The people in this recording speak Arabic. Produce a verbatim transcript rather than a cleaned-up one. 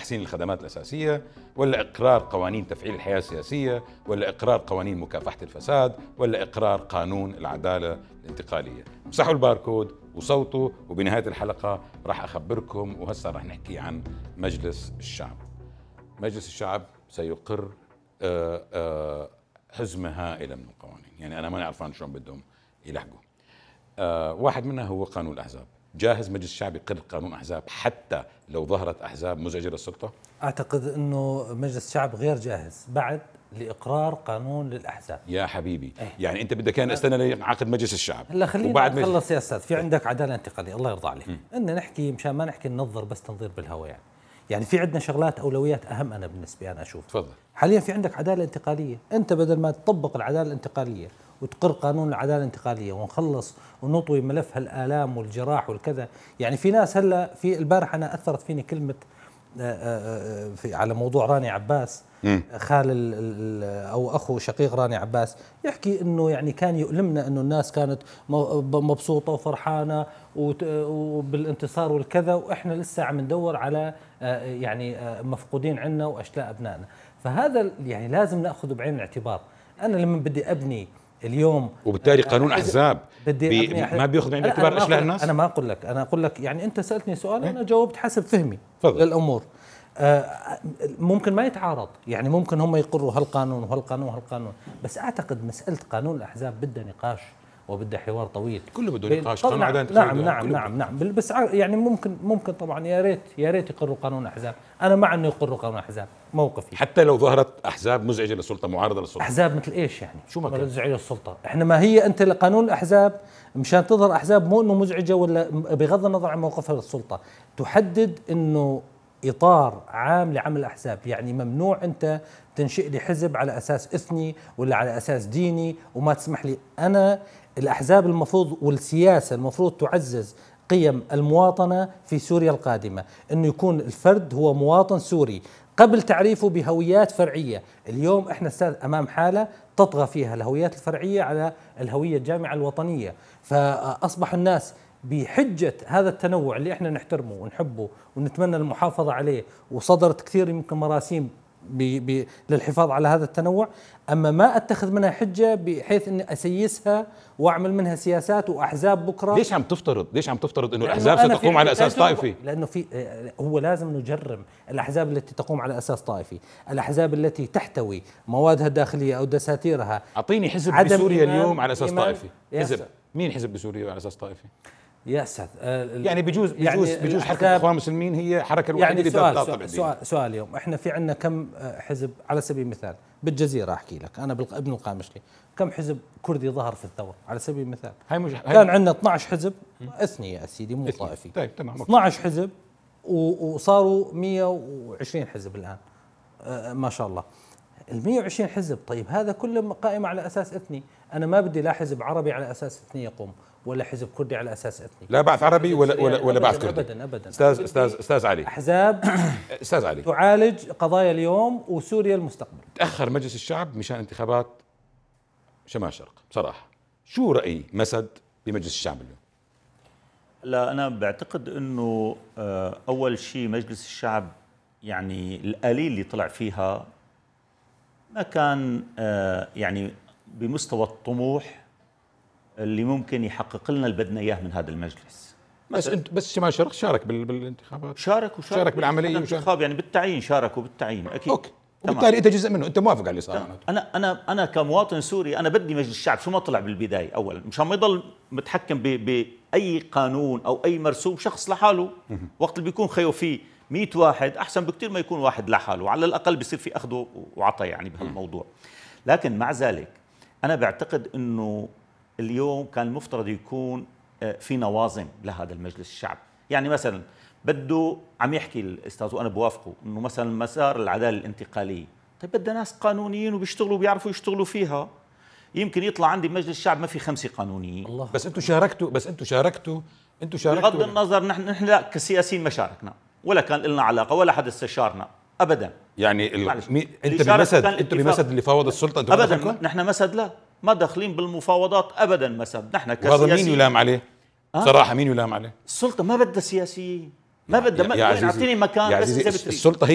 تحسين الخدمات الأساسية، ولا إقرار قوانين تفعيل الحياة السياسية، ولا إقرار قوانين مكافحة الفساد، ولا إقرار قانون العدالة الانتقالية؟ امسحوا الباركود وصوتوا، وبنهاية الحلقة راح أخبركم. وهسا راح نحكي عن مجلس الشعب. مجلس الشعب سيقر آآ آآ حزمة هائلة من القوانين، يعني أنا ما نعرفان شلون بدهم يلحقوا. واحد منها هو قانون الأحزاب. جاهز مجلس الشعب يقر قانون أحزاب حتى لو ظهرت أحزاب مزعجة للسلطة؟ أعتقد أنه مجلس الشعب غير جاهز بعد لإقرار قانون للأحزاب. يا حبيبي أيه. يعني أنت بدك كان استنى لعقد مجلس الشعب. هلا خلينا نخلص يا أستاذ. في عندك عدالة انتقالية الله يرضى عليك. إن نحكي مشان ما نحكي ننظر بس تنظير بالهواء. يعني يعني في عندنا شغلات أولويات أهم. أنا بالنسبة أنا أشوف تفضل. حاليا في عندك عدالة انتقالية. أنت بدل ما تطبق العدالة الانتقالية وتقر قانون العدالة الانتقالية ونخلص ونطوي ملف هالآلام والجراح والكذا. يعني في ناس هلا في البارح أنا أثرت فيني كلمة في على موضوع راني عباس م. خال أو أخو شقيق راني عباس يحكي إنه يعني كان يؤلمنا إنه الناس كانت مبسوطة وفرحانة وبالانتصار والكذا، وإحنا لسه عم ندور على يعني مفقودين عنا وأشلاء أبنائنا. فهذا يعني لازم نأخذه بعين الاعتبار. أنا لما بدي أبني اليوم وبالتالي قانون احزاب بي ما بياخذ بعين الاعتبار اشلاء الناس. انا ما اقول لك انا اقول لك يعني انت سالتني سؤال انا جاوبت حسب فهمي فضل. للامور. آه ممكن ما يتعارض، يعني ممكن هم يقروا هالقانون وهالقانون وهالقانون، بس اعتقد مساله قانون الاحزاب بدها نقاش وبده حوار طويل. كله بده نقاش. قانون عدالة نعم نعم نعم نعم بس يعني ممكن ممكن طبعا يا ريت يا ريت يقروا قانون احزاب. انا مع انه يقروا قانون احزاب، موقفي. حتى لو ظهرت احزاب مزعجه للسلطه معارضه للسلطه. احزاب مثل ايش يعني؟ شو ما مزعجه للسلطه؟ احنا ما هي انت لقانون الاحزاب مشان تظهر احزاب مو انه مزعجه ولا بغض النظر عن موقفها للسلطه، تحدد انه اطار عام لعمل الاحزاب. يعني ممنوع انت تنشئ لي حزب على اساس اثني ولا على اساس ديني وما تسمح لي. انا الأحزاب المفروض والسياسة المفروض تعزز قيم المواطنة في سوريا القادمة، أنه يكون الفرد هو مواطن سوري قبل تعريفه بهويات فرعية. اليوم إحنا أستاذ أمام حالة تطغى فيها الهويات الفرعية على الهوية الجامعة الوطنية، فأصبح الناس بحجة هذا التنوع اللي إحنا نحترمه ونحبه ونتمنى المحافظة عليه، وصدرت كثير يمكن مراسيم بي بي للحفاظ على هذا التنوع، أما ما أتخذ منها حجة بحيث أني أسيسها وأعمل منها سياسات وأحزاب بكرة. ليش عم تفترض ليش عم تفترض أنه الأحزاب ستقوم على أساس طائفي؟ لأنه في هو لازم نجرم الأحزاب التي تقوم على أساس طائفي، الأحزاب التي تحتوي موادها الداخلية أو دساتيرها. أعطيني حزب بسوريا اليوم على أساس طائفي. حزب مين حزب بسوريا على أساس طائفي؟ يا استاذ يعني بجوز بجوز يعني بجوز حركه الاخوان المسلمين هي حركه الوحيده يعني اللي سؤال تطبع سؤال, سؤال, سؤال اليوم احنا في عندنا كم حزب على سبيل المثال بالجزيره؟ احكي لك انا ابن القامشلي كم حزب كردي ظهر في الثوره على سبيل المثال. هاي مش هاي كان عندنا اثني عشر حزب اثني يا سيدي مو طائفي. طيب تمام. اثني عشر حزب وصاروا مئة وعشرين حزب الان. آه ما شاء الله ال مئة وعشرين حزب. طيب هذا كله قائم على اساس اثني. انا ما بدي لا حزب عربي على اساس اثني يقوم ولا حزب كردي على اساس اثني. لا بعث عربي ولا ولا ولا بعث كردي. ابدا ابدا. استاذ استاذ استاذ علي، احزاب استاذ علي تعالج قضايا اليوم وسوريا المستقبل. تاخر مجلس الشعب مشان انتخابات شمال الشرق. بصراحه شو راي مسد بمجلس الشعب اليوم؟ لا انا بعتقد انه اول شيء مجلس الشعب يعني الآلية اللي طلع فيها ما كان يعني بمستوى الطموح اللي ممكن يحقق لنا اللي بدنا اياه من هذا المجلس. بس انت بس شمال الشرق شارك بالانتخابات. شارك وشارك شارك بالعمليه بالانتخاب يعني بالتعيين شاركوا بالتعيين اكيد. اوكي وبالتالي انت جزء منه، انت موافق على اللي صار. انا انا انا كمواطن سوري انا بدي مجلس الشعب شو ما طلع بالبدايه اولا مشان ما يضل متحكم باي قانون او اي مرسوم شخص لحاله. وقت اللي بيكون خيو فيه مئة واحد احسن بكثير ما يكون واحد لحاله، على الاقل بيصير في اخذ وعطاء يعني بهالموضوع. لكن مع ذلك انا بعتقد انه اليوم كان المفترض يكون في نوازم لهذا المجلس الشعب. يعني مثلا بده عم يحكي الاستاذ وانا بوافقه انه مثلا مسار العداله الانتقاليه، طيب بدنا ناس قانونيين وبيشتغلوا بيعرفوا يشتغلوا فيها. يمكن يطلع عندي بمجلس الشعب ما في خمسه قانونيين. الله. بس انتم شاركتوا بس انتم شاركتوا انتم شاركتوا بغض النظر نحن نحن لا كسياسيين ما شاركنا ولا كان لنا علاقه ولا حدا استشارنا ابدا. يعني مي... انت بمسد انت بمسد اللي فاوض السلطه انتم ابدا نحن مسد لا ما داخلين بالمفاوضات ابدا. مسد نحن كسياسيين. وهذا مين يلام عليه؟ أه؟ صراحه مين يلام عليه؟ السلطه ما بدها سياسيين، ما بدها. يعطيني مكان بس اذا السلطه هي